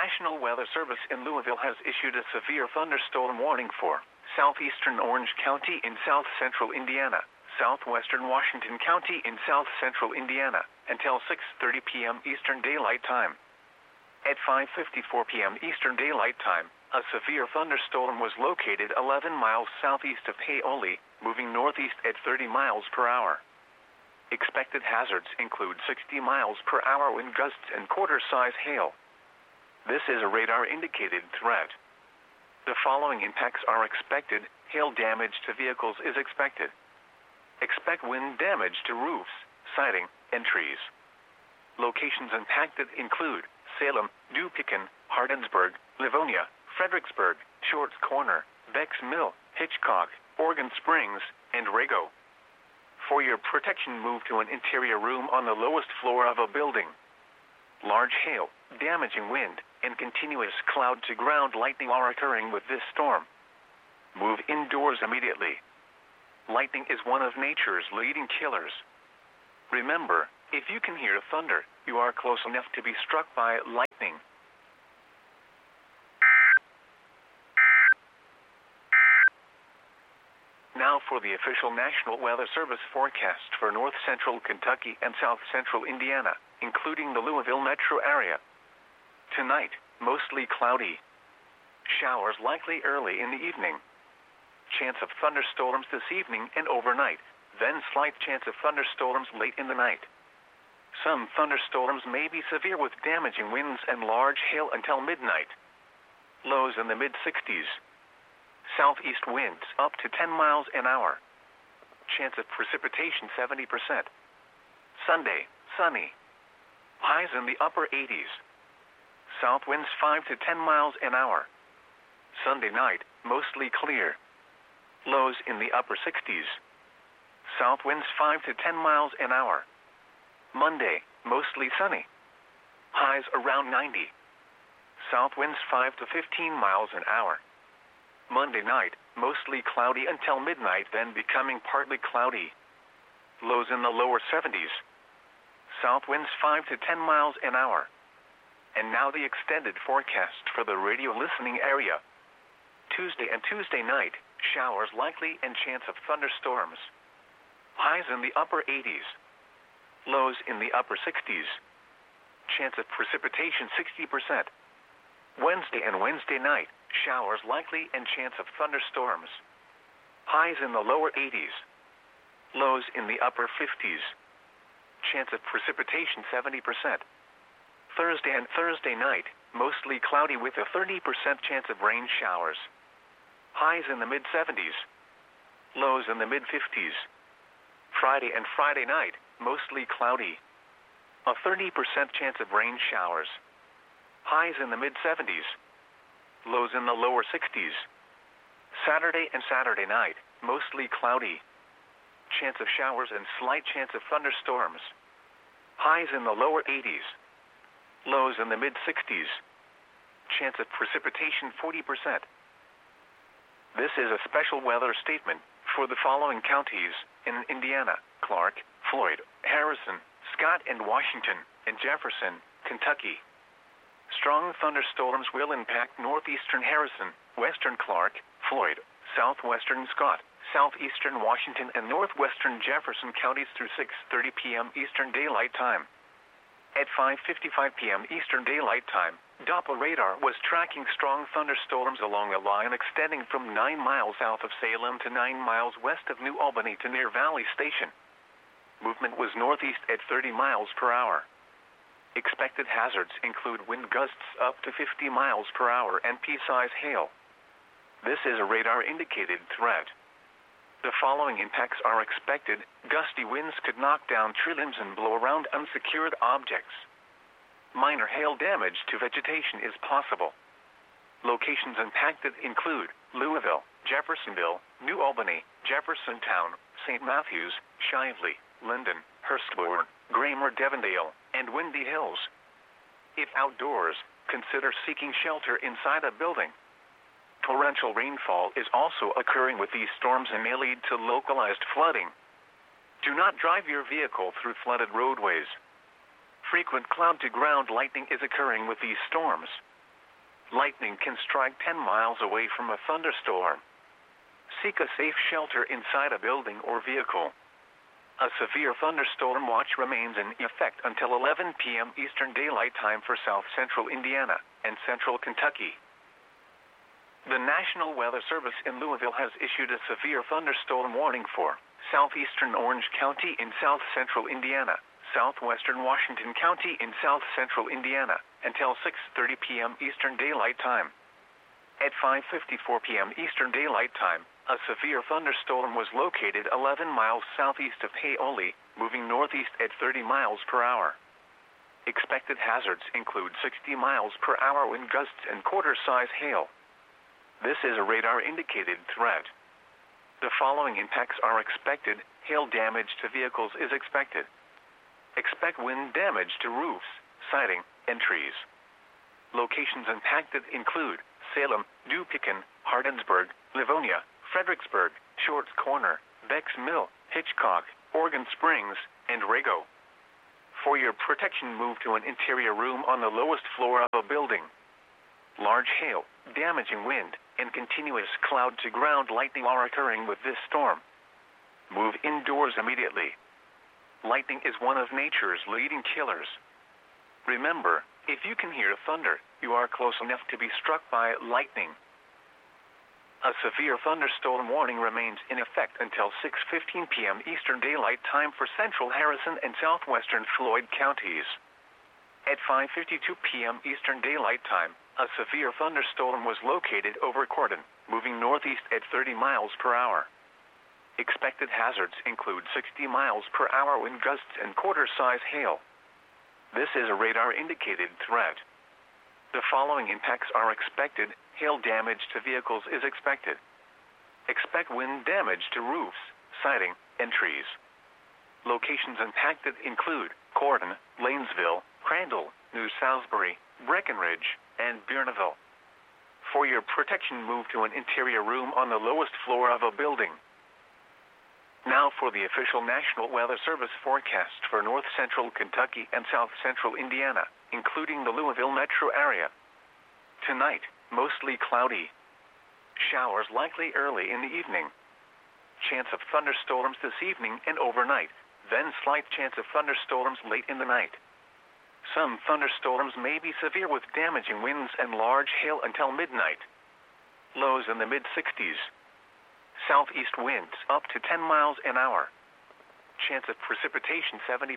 National Weather Service in Louisville has issued a severe thunderstorm warning for southeastern Orange County in south-central Indiana, southwestern Washington County in south-central Indiana, until 6:30 p.m. Eastern Daylight Time. At 5:54 p.m. Eastern Daylight Time, a severe thunderstorm was located 11 miles southeast of Paoli, moving northeast at 30 miles per hour. Expected hazards include 60 miles per hour wind gusts and quarter-size hail. This is a radar-indicated threat. The following impacts are expected. Hail damage to vehicles is expected. Expect wind damage to roofs, siding, and trees. Locations impacted include Salem, New Pekin, Hardinsburg, Livonia, Fredericksburg, Shorts Corner, Becks Mill, Hitchcock, Oregon Springs, and Rago. For your protection, move to an interior room on the lowest floor of a building. Large hail, damaging wind, and continuous cloud-to-ground lightning are occurring with this storm. Move indoors immediately. Lightning is one of nature's leading killers. Remember, if you can hear thunder, you are close enough to be struck by lightning. Now for the official National Weather Service forecast for north-central Kentucky and south-central Indiana, including the Louisville metro area. Tonight, mostly cloudy. Showers likely early in the evening. Chance of thunderstorms this evening and overnight, then slight chance of thunderstorms late in the night. Some thunderstorms may be severe with damaging winds and large hail until midnight. Lows in the mid-60s. Southeast winds up to 10 miles an hour. Chance of precipitation 70%. Sunday, sunny. Highs in the upper 80s. South winds 5 to 10 miles an hour. Sunday night, mostly clear. Lows in the upper 60s. South winds 5 to 10 miles an hour. Monday, mostly sunny. Highs around 90. South winds 5 to 15 miles an hour. Monday night, mostly cloudy until midnight, then becoming partly cloudy. Lows in the lower 70s. South winds 5 to 10 miles an hour. And now the extended forecast for the radio listening area. Tuesday and Tuesday night, showers likely and chance of thunderstorms. Highs in the upper 80s. Lows in the upper 60s. Chance of precipitation 60%. Wednesday and Wednesday night, showers likely and chance of thunderstorms. Highs in the lower 80s. Lows in the upper 50s. Chance of precipitation 70%. Thursday and Thursday night, mostly cloudy with a 30% chance of rain showers. Highs in the mid-70s. Lows in the mid-50s. Friday and Friday night, mostly cloudy. A 30% chance of rain showers. Highs in the mid-70s. Lows in the lower 60s. Saturday and Saturday night, mostly cloudy. Chance of showers and slight chance of thunderstorms. Highs in the lower 80s. Lows in the mid-60s. Chance of precipitation 40%. This is a special weather statement for the following counties in Indiana: Clark, Floyd, Harrison, Scott and Washington, and Jefferson, Kentucky. Strong thunderstorms will impact northeastern Harrison, western Clark, Floyd, southwestern Scott, southeastern Washington, and northwestern Jefferson counties through 6:30 p.m. Eastern Daylight Time. At 5:55 p.m. Eastern Daylight Time, Doppler radar was tracking strong thunderstorms along a line extending from 9 miles south of Salem to 9 miles west of New Albany to near Valley Station. Movement was northeast at 30 miles per hour. Expected hazards include wind gusts up to 50 miles per hour and pea-size hail. This is a radar-indicated threat. The following impacts are expected. Gusty winds could knock down tree limbs and blow around unsecured objects. Minor hail damage to vegetation is possible. Locations impacted include Louisville, Jeffersonville, New Albany, Jeffersontown, St. Matthews, Shively, Linden, Hurstbourne, Gramer, Devondale, and Windy Hills. If outdoors, consider seeking shelter inside a building. Torrential rainfall is also occurring with these storms and may lead to localized flooding. Do not drive your vehicle through flooded roadways. Frequent cloud-to-ground lightning is occurring with these storms. Lightning can strike 10 miles away from a thunderstorm. Seek a safe shelter inside a building or vehicle. A severe thunderstorm watch remains in effect until 11 p.m. Eastern Daylight Time for South Central Indiana and Central Kentucky. The National Weather Service in Louisville has issued a severe thunderstorm warning for southeastern Orange County in south central Indiana, southwestern Washington County in south central Indiana, until 6:30 p.m. Eastern Daylight Time. At 5:54 p.m. Eastern Daylight Time, a severe thunderstorm was located 11 miles southeast of Paoli, moving northeast at 30 miles per hour. Expected hazards include 60 miles per hour wind gusts and quarter-size hail. This is a radar-indicated threat. The following impacts are expected. Hail damage to vehicles is expected. Expect wind damage to roofs, siding, and trees. Locations impacted include Salem, Dupicon, Hardinsburg, Livonia, Fredericksburg, Shorts Corner, Becks Mill, Hitchcock, Oregon Springs, and Rago. For your protection, move to an interior room on the lowest floor of a building. Large hail, damaging wind, and continuous cloud-to-ground lightning are occurring with this storm. Move indoors immediately. Lightning is one of nature's leading killers. Remember, if you can hear thunder, you are close enough to be struck by lightning. A severe thunderstorm warning remains in effect until 6:15 p.m. Eastern Daylight Time for central Harrison and southwestern Floyd counties. At 5:52 p.m. Eastern Daylight Time, a severe thunderstorm was located over Cordon, moving northeast at 30 miles per hour. Expected hazards include 60 miles per hour wind gusts and quarter-size hail. This is a radar-indicated threat. The following impacts are expected. Hail damage to vehicles is expected. Expect wind damage to roofs, siding, and trees. Locations impacted include Cordon, Lanesville, Crandall, New Salisbury, Breckenridge, and Bourneville. For your protection, move to an interior room on the lowest floor of a building. Now for the official National Weather Service forecast for north central Kentucky and south central Indiana, including the Louisville metro area. Tonight, mostly cloudy. Showers likely early in the evening. Chance of thunderstorms this evening and overnight, then slight chance of thunderstorms late in the night. Some thunderstorms may be severe with damaging winds and large hail until midnight. Lows in the mid-60s. Southeast winds up to 10 miles an hour. Chance of precipitation 70%.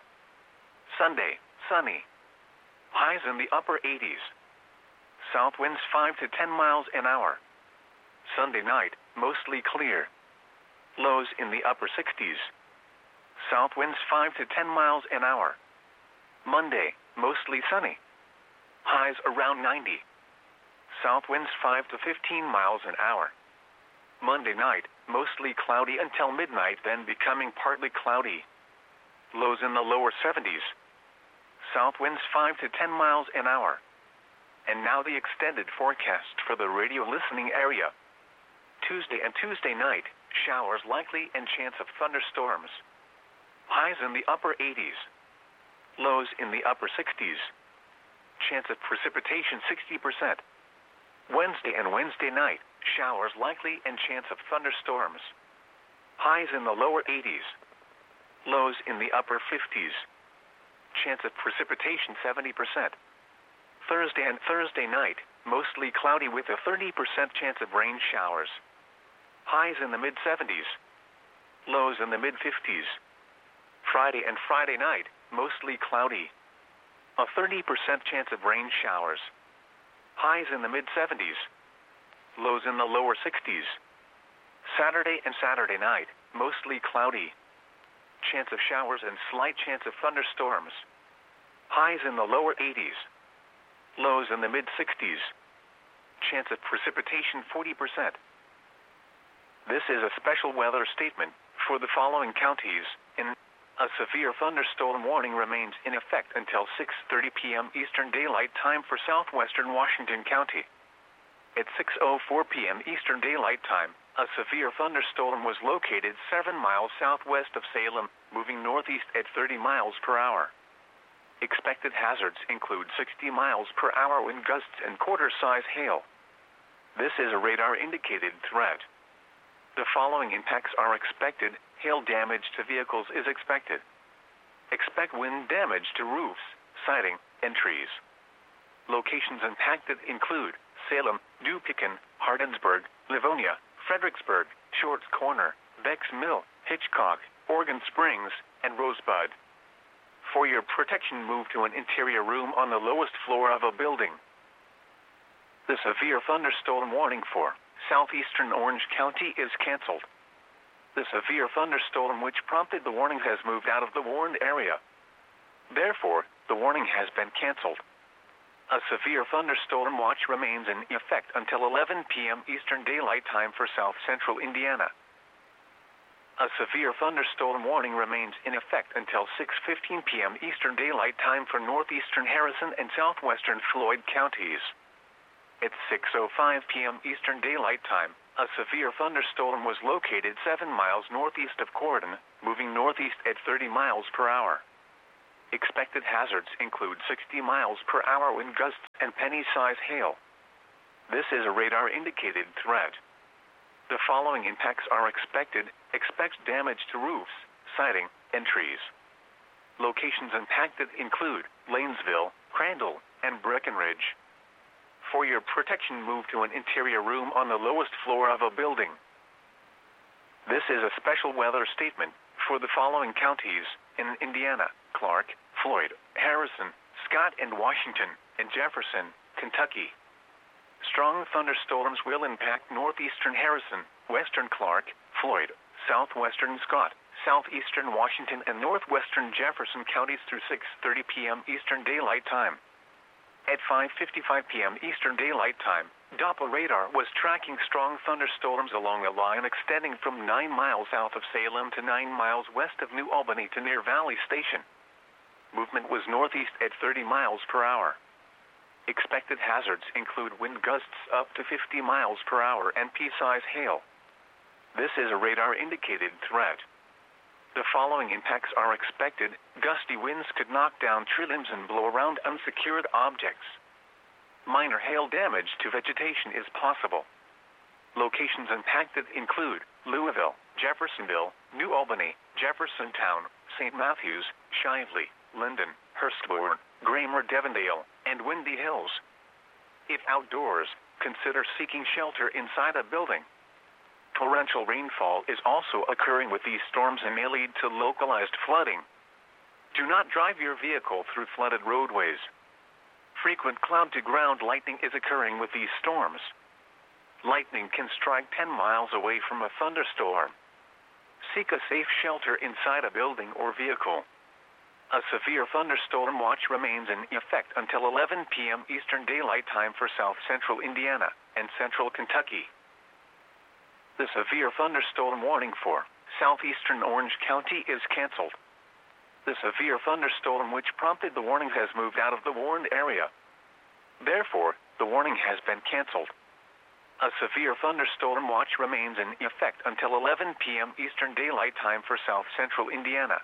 Sunday, sunny. Highs in the upper 80s. South winds 5 to 10 miles an hour. Sunday night, mostly clear. Lows in the upper 60s. South winds 5 to 10 miles an hour. Monday, mostly sunny. Highs around 90. South winds 5 to 15 miles an hour. Monday night, mostly cloudy until midnight, then becoming partly cloudy. Lows in the lower 70s. South winds 5 to 10 miles an hour. And now the extended forecast for the radio listening area. Tuesday and Tuesday night, showers likely and chance of thunderstorms. Highs in the upper 80s. Lows in the upper 60s. Chance of precipitation 60%. Wednesday and Wednesday night, showers likely and chance of thunderstorms. Highs in the lower 80s. Lows in the upper 50s. Chance of precipitation 70%. Thursday and Thursday night, mostly cloudy with a 30% chance of rain showers. Highs in the mid-70s. Lows in the mid-50s. Friday and Friday night, mostly cloudy. A 30% chance of rain showers. Highs in the mid-70s. Lows in the lower 60s. Saturday and Saturday night, mostly cloudy. Chance of showers and slight chance of thunderstorms. Highs in the lower 80s. Lows in the mid-60s. Chance of precipitation 40%. This is a special weather statement for the following counties. A severe thunderstorm warning remains in effect until 6:30 p.m. Eastern Daylight Time for southwestern Washington County. At 6:04 p.m. Eastern Daylight Time, a severe thunderstorm was located 7 miles southwest of Salem, moving northeast at 30 miles per hour. Expected hazards include 60 miles per hour wind gusts and quarter-size hail. This is a radar-indicated threat. The following impacts are expected. Hail damage to vehicles is expected. Expect wind damage to roofs, siding, and trees. Locations impacted include Salem, Dupicon, Hardinsburg, Livonia, Fredericksburg, Shorts Corner, Becks Mill, Hitchcock, Oregon Springs, and Rosebud. For your protection, move to an interior room on the lowest floor of a building. The severe thunderstorm warning for southeastern Orange County is canceled. The severe thunderstorm which prompted the warning has moved out of the warned area. Therefore, the warning has been canceled. A severe thunderstorm watch remains in effect until 11 p.m. Eastern Daylight Time for South Central Indiana. A severe thunderstorm warning remains in effect until 6:15 p.m. Eastern Daylight Time for northeastern Harrison and southwestern Floyd counties. At 6:05 p.m. Eastern Daylight Time, a severe thunderstorm was located 7 miles northeast of Corydon, moving northeast at 30 miles per hour. Expected hazards include 60 miles per hour wind gusts and penny-size hail. This is a radar-indicated threat. The following impacts are expected. Expect damage to roofs, siding, and trees. Locations impacted include Lanesville, Crandall, and Breckenridge. For your protection, move to an interior room on the lowest floor of a building. This is a special weather statement for the following counties in Indiana: Clark, Floyd, Harrison, Scott, and Washington, and Jefferson, Kentucky. Strong thunderstorms will impact northeastern Harrison, western Clark, Floyd, southwestern Scott, southeastern Washington, and northwestern Jefferson counties through 6:30 p.m. Eastern Daylight Time. At 5:55 p.m. Eastern Daylight Time, Doppler radar was tracking strong thunderstorms along a line extending from 9 miles south of Salem to 9 miles west of New Albany to near Valley Station. Movement was northeast at 30 miles per hour. Expected hazards include wind gusts up to 50 miles per hour and pea-size hail. This is a radar-indicated threat. The following impacts are expected. Gusty winds could knock down tree limbs and blow around unsecured objects. Minor hail damage to vegetation is possible. Locations impacted include Louisville, Jeffersonville, New Albany, Jeffersontown, St. Matthews, Shively, Linden, Hurstbourne, Gramer, Devondale, and Windy Hills. If outdoors, consider seeking shelter inside a building. Torrential rainfall is also occurring with these storms and may lead to localized flooding. Do not drive your vehicle through flooded roadways. Frequent cloud-to-ground lightning is occurring with these storms. Lightning can strike 10 miles away from a thunderstorm. Seek a safe shelter inside a building or vehicle. A severe thunderstorm watch remains in effect until 11 p.m. Eastern Daylight Time for South Central Indiana and Central Kentucky. The severe thunderstorm warning for southeastern Orange County is canceled. The severe thunderstorm which prompted the warning has moved out of the warned area. Therefore, the warning has been canceled. A severe thunderstorm watch remains in effect until 11 p.m. Eastern Daylight Time for South Central Indiana.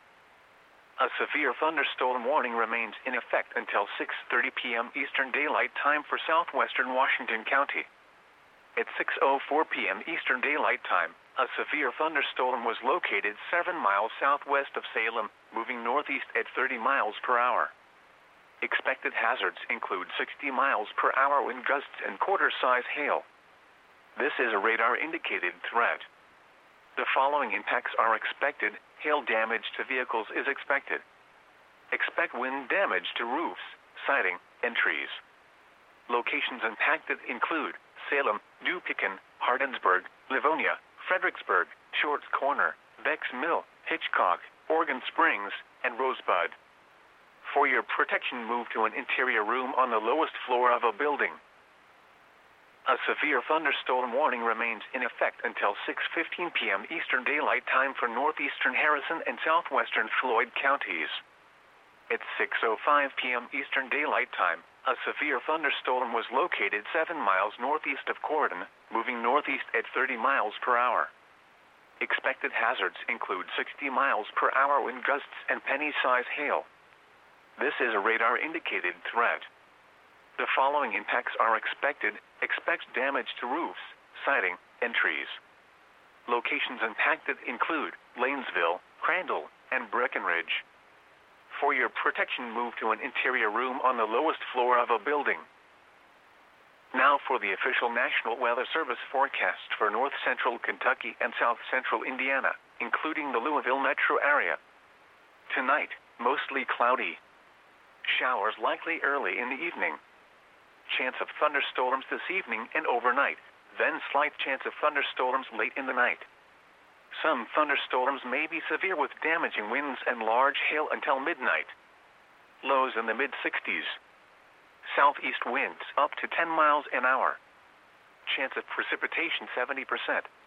A severe thunderstorm warning remains in effect until 6:30 p.m. Eastern Daylight Time for southwestern Washington County. At 6:04 p.m. Eastern Daylight Time, a severe thunderstorm was located 7 miles southwest of Salem, moving northeast at 30 miles per hour. Expected hazards include 60 miles per hour wind gusts and quarter-size hail. This is a radar-indicated threat. The following impacts are expected. Hail damage to vehicles is expected. Expect wind damage to roofs, siding, and trees. Locations impacted include Salem, Dupicon, Hardinsburg, Livonia, Fredericksburg, Shorts Corner, Becks Mill, Hitchcock, Oregon Springs, and Rosebud. For your protection, move to an interior room on the lowest floor of a building. A severe thunderstorm warning remains in effect until 6:15 p.m. Eastern Daylight Time for northeastern Harrison and southwestern Floyd counties. At 6:05 p.m. Eastern Daylight Time, a severe thunderstorm was located 7 miles northeast of Corydon, moving northeast at 30 miles per hour. Expected hazards include 60 miles per hour wind gusts and penny-size hail. This is a radar-indicated threat. The following impacts are expected. Expect damage to roofs, siding, and trees. Locations impacted include Lanesville, Crandall, and Breckenridge. For your protection, move to an interior room on the lowest floor of a building. Now for the official National Weather Service forecast for north central Kentucky and south central Indiana, including the Louisville metro area. Tonight, mostly cloudy. Showers likely early in the evening. Chance of thunderstorms this evening and overnight, then slight chance of thunderstorms late in the night. Some thunderstorms may be severe with damaging winds and large hail until midnight. Lows in the mid-60s. Southeast winds up to 10 miles an hour. Chance of precipitation 70%.